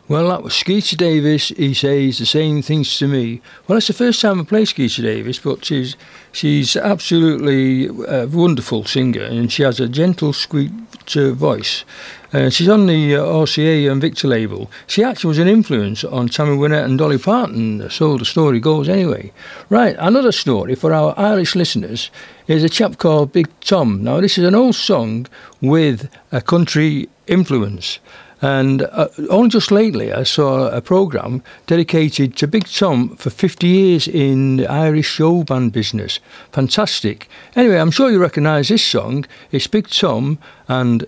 Well, that was Skeeter Davis. He says the same things to me. Well, it's the first time I play Skeeter Davis, but she's absolutely a wonderful singer, and she has a gentle, sweet voice. She's on the RCA and Victor label. She actually was an influence on Tammy Wynette and Dolly Parton, so the story goes anyway. Right, another story for our Irish listeners is a chap called Big Tom. Now, this is an old song with a country influence. And only just lately I saw a programme dedicated to Big Tom for 50 years in the Irish show band business. Fantastic. Anyway, I'm sure you recognise this song. It's Big Tom and